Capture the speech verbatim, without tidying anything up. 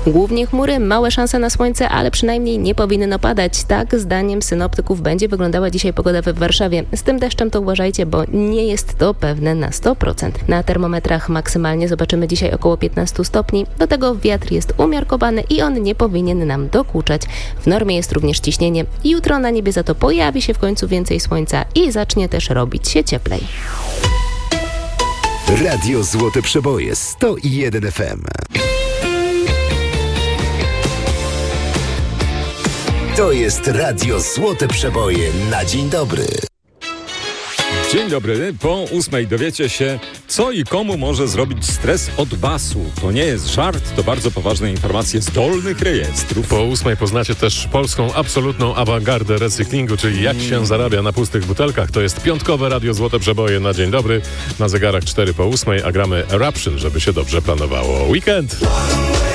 Głównie chmury, małe szanse na słońce, ale przynajmniej nie powinno padać. Tak zdaniem synoptyków będzie wyglądała dzisiaj pogoda w Warszawie. Z tym deszczem to uważajcie, bo nie jest to pewne na sto procent. Na termometrach maksymalnie zobaczymy dzisiaj około piętnaście stopni. Do tego wiatr jest umiarkowany i on nie powinien nam dokuczać. W normie jest również ciśnienie. Jutro na niebie za to pojawi się w końcu więcej słońca i zacznie też robić się cieplej. Radio Złote Przeboje sto jeden F M. To jest Radio Złote Przeboje na dzień dobry. Dzień dobry. Po ósmej dowiecie się, co i komu może zrobić stres od basu. To nie jest żart, to bardzo poważne informacje z dolnych rejestrów. Po ósmej poznacie też polską absolutną awangardę recyklingu, czyli jak się zarabia na pustych butelkach. To jest piątkowe Radio Złote Przeboje na dzień dobry. Na zegarach cztery po ósmej, a gramy Eruption, żeby się dobrze planowało weekend.